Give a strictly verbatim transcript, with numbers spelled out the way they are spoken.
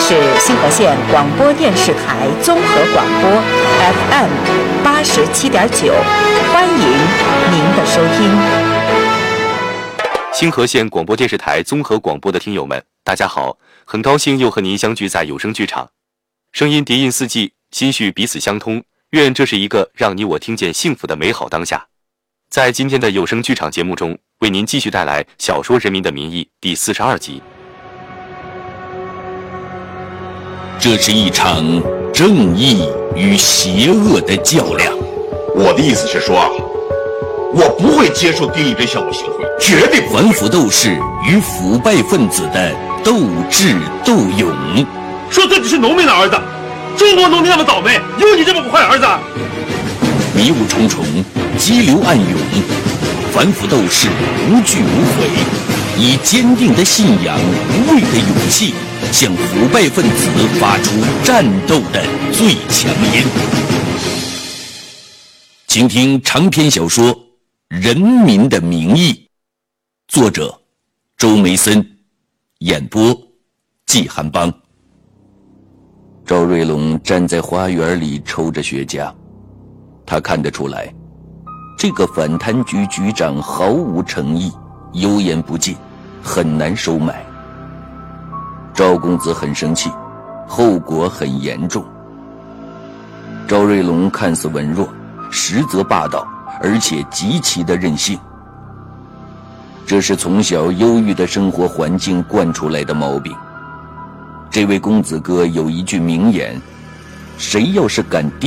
是星河县广播电视台综合广播 F M 八十七点九，欢迎您的收听。 星河县广播电视台综合广播的听友们，大家好，很高兴又和您相聚在有声剧场，声音笛印四季，心绪彼此相通，愿这是一个让你我听见幸福的美好当下。在今天的有声剧场节目中，为您继续带来小说《人民的名义》第四十二集。 这是一场正义与邪恶的较量。 我的意思是说啊，我不会接受丁义珍向我行贿，绝对不会。 反腐斗士与腐败分子的斗智斗勇。 说自己是农民的儿子，中国农民那么倒霉，有你这么个坏儿子？ 迷雾重重，激流暗涌，反腐斗士无惧无悔，以坚定的信仰、无畏的勇气，向腐败分子发出战斗的最强音。请听长篇小说《人民的名义》，作者周梅森，演播季寒邦。赵瑞龙站在花园里抽着雪茄，他看得出来，这个反贪局局长毫无诚意，油盐不进，很难收买。赵公子很生气，后果很严重。赵瑞龙看似文弱，实则霸道，而且极其的任性。这是从小忧郁的生活环境惯出来的毛病。这位公子哥有一句名言：谁要是敢